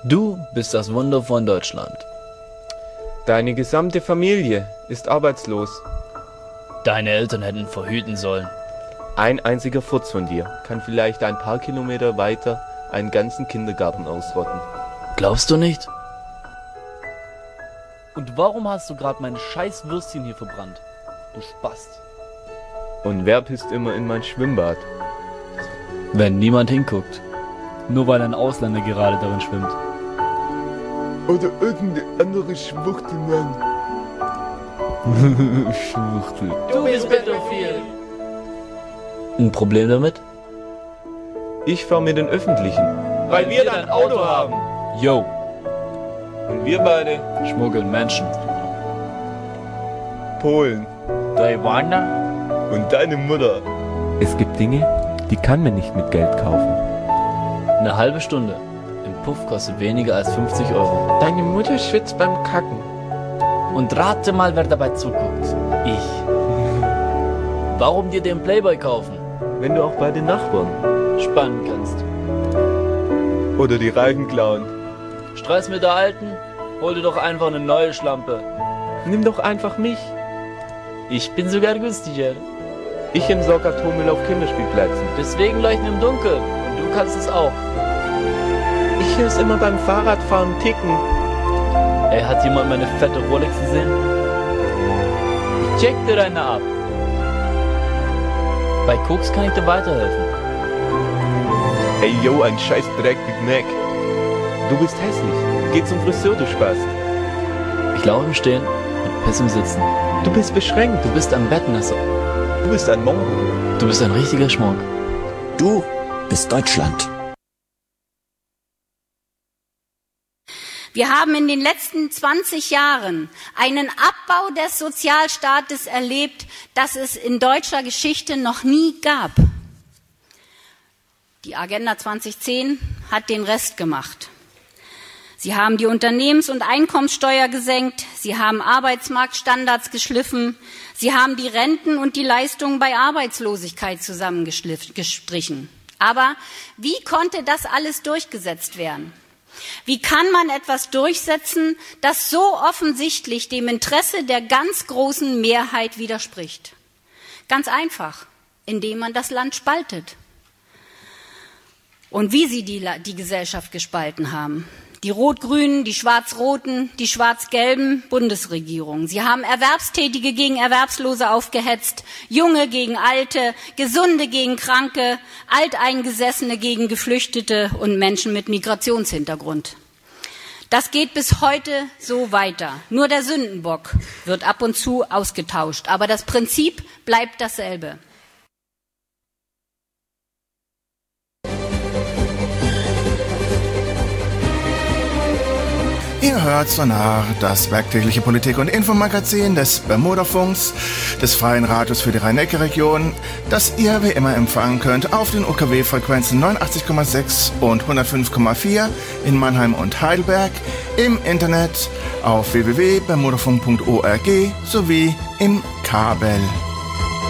Du bist das Wunder von Deutschland. Deine gesamte Familie ist arbeitslos. Deine Eltern hätten verhüten sollen. Ein einziger Furz von dir kann vielleicht ein paar Kilometer weiter einen ganzen Kindergarten ausrotten. Glaubst du nicht? Und warum hast du gerade meine scheiß Würstchen hier verbrannt? Du Spast. Und wer pisst immer in mein Schwimmbad? Wenn niemand hinguckt. Nur weil ein Ausländer gerade darin schwimmt. Oder irgendeine andere Schwuchtelmann. Schwuchtel. Du bist pädophil. Ein Problem damit? Ich fahr mit den Öffentlichen. Weil wir dein Auto haben. Yo. Und wir beide schmuggeln Menschen. Polen. Taiwaner. Und deine Mutter. Es gibt Dinge, die kann man nicht mit Geld kaufen. Eine halbe Stunde im Puff kostet weniger als 50 Euro. Deine Mutter schwitzt beim Kacken. Und rate mal, wer dabei zuguckt. Ich. Warum dir den Playboy kaufen? Wenn du auch bei den Nachbarn spannen kannst. Oder die Reifen klauen. Stress mit der Alten? Hol dir doch einfach eine neue Schlampe. Nimm doch einfach mich. Ich bin sogar günstiger. Ich entsorg Atommüll auf Kinderspielplätzen. Deswegen leuchten im Dunkeln. Und du kannst es auch. Ich hör's immer beim Fahrradfahren ticken. Ey, hat jemand meine fette Rolex gesehen? Ich check dir deine ab. Bei Koks kann ich dir weiterhelfen. Ey, yo, ein scheiß Dreck Big Mac. Du bist hässlich. Geh zum Friseur, du Spast. Ich laufe im Stehen und piss im Sitzen. Du bist beschränkt. Du bist ein Bettnässer. Du bist ein Mongo. Du bist ein richtiger Schmuck. Du bist Deutschland. Wir haben in den letzten 20 Jahren einen Abbau des Sozialstaates erlebt, das es in deutscher Geschichte noch nie gab. Die Agenda 2010 hat den Rest gemacht. Sie haben die Unternehmens- und Einkommenssteuer gesenkt, sie haben Arbeitsmarktstandards geschliffen, sie haben die Renten und die Leistungen bei Arbeitslosigkeit zusammengestrichen. Aber wie konnte das alles durchgesetzt werden? Wie kann man etwas durchsetzen, das so offensichtlich dem Interesse der ganz großen Mehrheit widerspricht? Ganz einfach, indem man das Land spaltet. Und wie sie die Gesellschaft gespalten haben. Die Rot-Grünen, die Schwarz-Roten, die Schwarz-Gelben Bundesregierungen. Sie haben Erwerbstätige gegen Erwerbslose aufgehetzt, Junge gegen Alte, Gesunde gegen Kranke, Alteingesessene gegen Geflüchtete und Menschen mit Migrationshintergrund. Das geht bis heute so weiter. Nur der Sündenbock wird ab und zu ausgetauscht, aber das Prinzip bleibt dasselbe. Ihr hört Sonar, das werktägliche Politik- und Infomagazin des Bermudafunks, des Freien Radios für die Rhein-Neckar-Region, das ihr wie immer empfangen könnt auf den UKW-Frequenzen 89,6 und 105,4 in Mannheim und Heidelberg, im Internet auf www.bermudafunk.org sowie im Kabel.